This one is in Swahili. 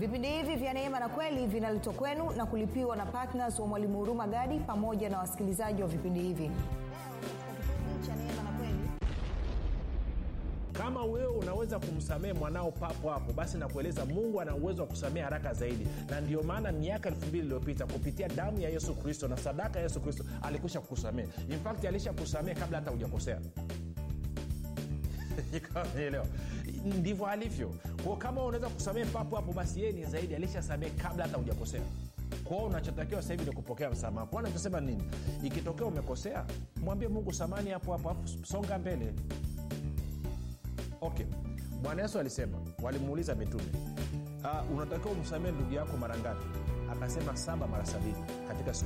Vipindi hivi vya Neema na Kweli vinaletwa kwenu na kulipiwa na partners wa Mwalimu Huruma Gadi pamoja na wasikilizaji wa vipindi hivi. Kama wewe unaweza kumsamehe mwanao papo hapo, basi nakueleza Mungu ana uwezo wa kusamehe haraka zaidi. Na ndio maana miaka 2000 iliyopita kupitia damu ya Yesu Kristo na sadaka ya Yesu Kristo alikwisha kukusamehe. In fact alishakusamehe kabla hata hujakosea. Unaelewa? Ndivyo alivyo. Kwa kama unaweza kusamehe papo hapo, basi yeye ni zaidi, alishasamehe kabla hata hujakosea. Kwa hiyo unachotakiwa sasa hivi ni kupokea msamaha. Bwana anasema nini? Ikitokea umekosea, mwambie Mungu samahani hapo hapo, songa mbele. Okay. Bwana Yesu alisema, walimuuliza mitume, unatakiwa umsamehe ndugu yako mara ngapi? Akasema 7 mara 70 katika